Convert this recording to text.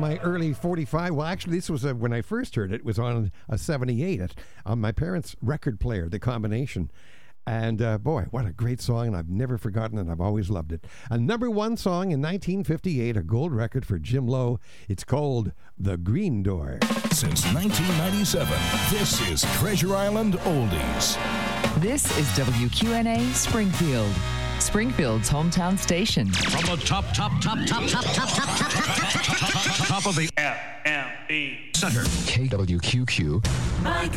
my early 45. Well, actually, this was when I first heard it. It was on a 78 on my parents' record player, the combination. And boy, what a great song, and I've never forgotten it. I've always loved it. A number one song in 1958, a gold record for Jim Lowe. It's called The Green Door. Since 1997, this is Treasure Island Oldies. This is WQNA Springfield, Springfield's hometown station. From the top of the FME Center. KWQQ.